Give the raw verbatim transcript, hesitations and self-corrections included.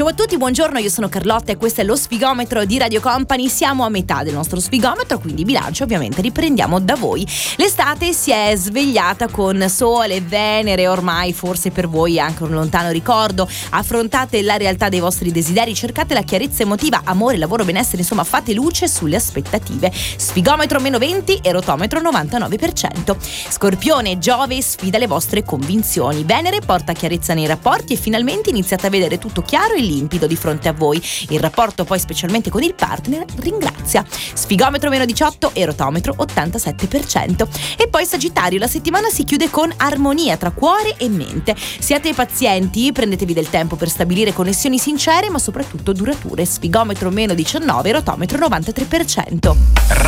Ciao a tutti, buongiorno, io sono Carlotta e questo è lo sfigometro di Radio Company. Siamo a metà del nostro sfigometro, quindi bilancio ovviamente riprendiamo da voi. L'estate si è svegliata con Sole, Venere, ormai forse per voi è anche un lontano ricordo. Affrontate la realtà dei vostri desideri, cercate la chiarezza emotiva, amore, lavoro, benessere, insomma fate luce sulle aspettative. Sfigometro meno venti e rotometro novantanove per cento. Scorpione, Giove sfida le vostre convinzioni. Venere porta chiarezza nei rapporti e finalmente iniziate a vedere tutto chiaro e limpido di fronte a voi. Il rapporto poi specialmente con il partner ringrazia. Sfigometro meno diciotto e rotometro ottantasette per cento. E poi Sagittario, la settimana si chiude con armonia tra cuore e mente. Siate pazienti, prendetevi del tempo per stabilire connessioni sincere ma soprattutto durature. Sfigometro meno diciannove, rotometro novantatré per cento.